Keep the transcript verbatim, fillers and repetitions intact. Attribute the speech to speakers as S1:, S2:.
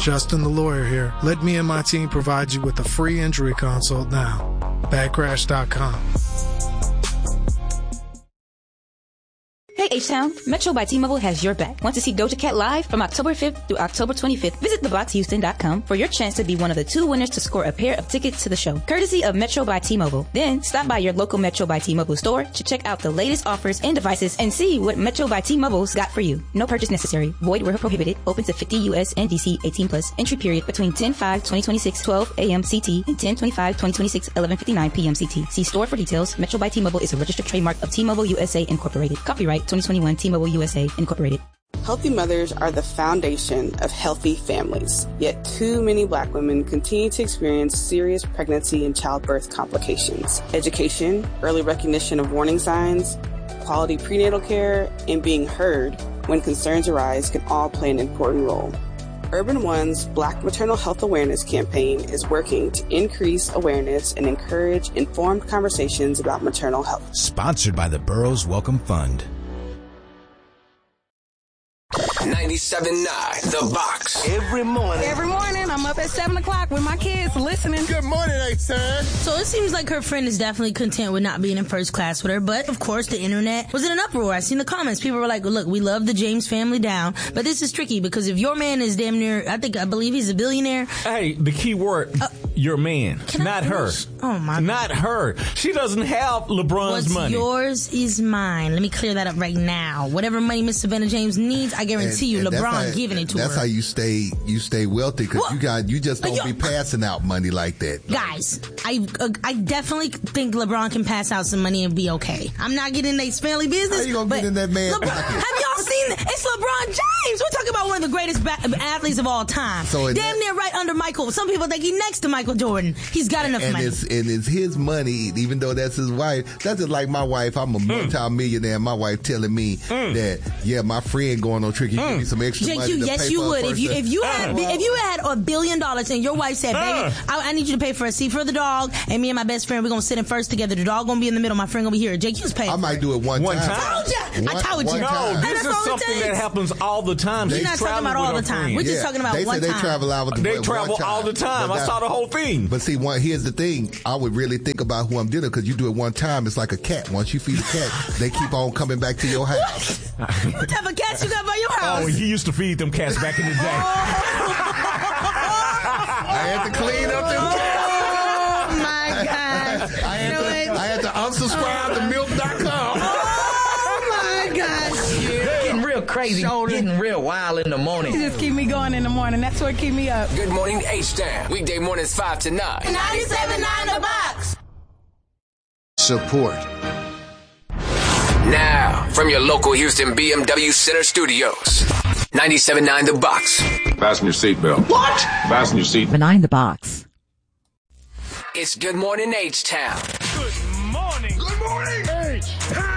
S1: Justin the lawyer here. Let me and my team provide you with a free injury consult now. bad crash dot com.
S2: Hey H-Town, Metro by T-Mobile has your back. Want to see Doja Cat live? From October fifth through October twenty-fifth, visit the box houston dot com for your chance to be one of the two winners to score a pair of tickets to the show, courtesy of Metro by T-Mobile. Then, stop by your local Metro by T-Mobile store to check out the latest offers and devices and see what Metro by T-Mobile's got for you. No purchase necessary. Void where prohibited. Open to fifty U S and D C eighteen plus. Entry period between ten five twenty twenty-six, twelve a.m. C T and ten twenty-five twenty twenty-six, eleven fifty-nine p.m. C T. See store for details. Metro by T-Mobile is a registered trademark of T-Mobile U S A Incorporated. Copyright twenty twenty-one T-Mobile U S A Incorporated.
S3: Healthy mothers are the foundation of healthy families. Yet too many Black women continue to experience serious pregnancy and childbirth complications. Education, early recognition of warning signs, quality prenatal care, and being heard when concerns arise can all play an important role. Urban One's Black Maternal Health Awareness campaign is working to increase awareness and encourage informed conversations about maternal health.
S4: Sponsored by the Burroughs Welcome Fund.
S5: ninety-seven point nine The Box.
S6: Every morning.
S7: Every morning, I'm up at seven o'clock with my kids listening.
S6: Good morning, A-Town.
S8: So it seems like her friend is definitely content with not being in first class with her, but of course the internet was in an uproar. I seen the comments. People were like, look, we love the James family down, but this is tricky because if your man is damn near, I think, I believe he's a billionaire.
S9: Hey, the key word, uh, your man, not her.
S8: Oh my
S9: Not
S8: God.
S9: her. She doesn't have LeBron's
S8: What's
S9: money.
S8: yours is mine. Let me clear that up right now. Whatever money Miss Savannah James needs, I guarantee you,
S10: And- and
S8: LeBron
S10: that's how-
S8: giving it to
S10: That's
S8: her.
S10: how you stay you stay wealthy because you got you just don't
S8: Yo-
S10: be passing out money like that.
S8: Guys, I uh, I definitely think LeBron can pass out some money and be okay. I'm not getting in Nate's family business.
S10: How you gonna
S8: but
S10: get in that man's
S8: LeBron,
S10: pocket?
S8: have y'all seen? It's LeBron James. We're talking about one of the greatest ba- athletes of all time.
S10: So in
S8: Damn
S10: that-
S8: near right under Michael. Some people think he's next to Michael Jordan. He's got enough
S10: And
S8: money.
S10: it's and it's his money, even though that's his wife. That's just like my wife. I'm a multi-millionaire. My wife telling me that yeah, my friend going on trick. He give me some extra
S8: J
S10: money.
S8: Q,
S10: to
S8: yes,
S10: pay
S8: you
S10: for
S8: would.
S10: a
S8: If you
S10: person.
S8: if you had
S10: Uh,
S8: if you had a billion dollars and your wife said, "Baby,
S9: Uh.
S8: I, I need you to pay for a seat for the dog, and me and my best friend we're gonna sit in first together. The dog gonna be in the middle. My friend gonna be here. J Q's paying."
S10: I might do it one,
S9: One
S10: time.
S9: time.
S8: I told you. I
S10: One-
S8: told
S10: one
S8: you.
S9: No,
S10: time.
S8: And
S9: this
S8: that's
S9: is
S8: all it
S9: something
S8: takes.
S9: that happens all the time.
S8: We're
S9: She's
S8: not talking
S9: traveling
S8: about all
S9: with
S8: the
S9: her
S8: time.
S9: friends.
S8: We're just talking about
S10: they
S8: one
S10: say they
S8: time.
S10: travel out with the
S9: They
S10: one
S9: travel
S10: time.
S9: all the time.
S10: But
S9: I
S10: that-
S9: saw the whole thing.
S10: But see, one, here's the thing. I would really think about who I'm dealing because you do it one time, it's like a cat. Once you feed a cat, they keep on coming back to your house.
S8: What type of cats you got by your house?
S9: Oh, he used to feed them cats back in the day.
S10: I had to clean up them cats.
S8: Oh my God!
S10: I had,
S8: You know
S10: to,
S8: what?
S10: I had to unsubscribe to milk dot com.
S8: Oh my gosh!
S11: Getting real crazy, getting real wild in the morning.
S7: You just keep me going in the morning. That's what keep me up.
S5: Good morning, H-Town. Weekday mornings five to nine.
S8: ninety-seven point nine The Box.
S4: Support.
S5: Now, from your local Houston B M W Center Studios. ninety-seven point nine The Box.
S12: Fasten your seatbelt.
S5: What?
S12: Fasten your seat.
S13: Benign the Box.
S5: It's Good Morning H-Town.
S6: Good morning. Good morning, H-Town.